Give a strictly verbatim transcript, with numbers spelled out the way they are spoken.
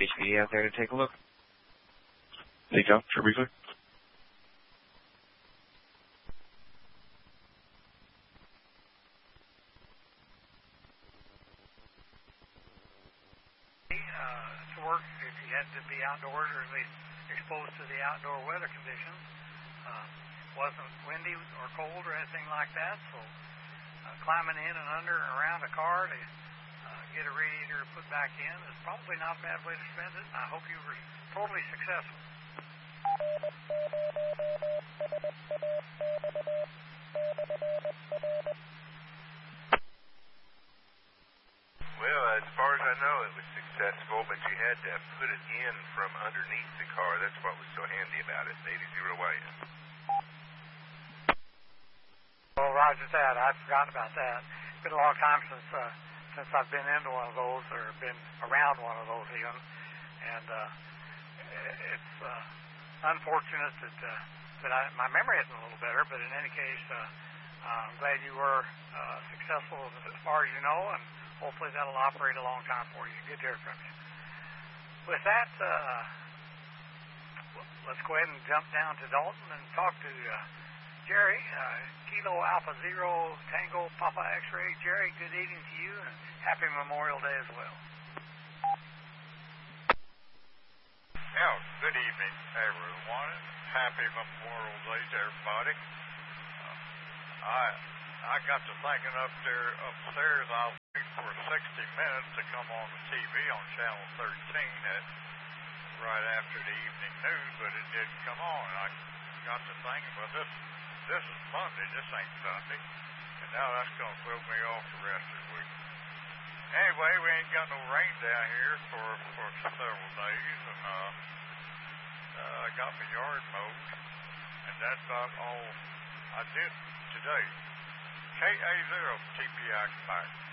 H P D out there to take a look. Hey, John, sure, briefly. Uh, to work if you had to be outdoors or at least exposed to the outdoor weather conditions. Uh, wasn't windy or cold or anything like that, so uh, climbing in and under and around a car to uh, get a radiator put back in is probably not a bad way to spend it. I hope you were totally successful. Well, as far as I know, it was successful, but you had to put it in from underneath the car. That's what was so handy about it. eighty Wayne. Well, roger that. I'd forgotten about that. It's been a long time since uh, since I've been into one of those or been around one of those even, and uh, it's uh, unfortunate that uh, that I, my memory isn't a little better. But in any case, uh, I'm glad you were uh, successful as far as you know, and hopefully that'll operate a long time for you. Good to hear from you. With that, uh, let's go ahead and jump down to Dalton and talk to uh, Jerry, uh, Kilo Alpha Zero Tango Papa X-Ray. Jerry, good evening to you, and happy Memorial Day as well. Yeah, good evening, everyone. Happy Memorial Day to everybody. Uh, I I got to thinking up there upstairs. I was waiting for sixty minutes to come on the T V on Channel thirteen at right after the evening news, but it didn't come on. And I got to thinking, well, this this is Monday. This ain't Sunday, and now that's gonna throw me off the rest of the week. Anyway, we ain't got no rain down here for for several days, and uh, uh, I got my yard mowed, and that's about all I did today. K A zero T P X back.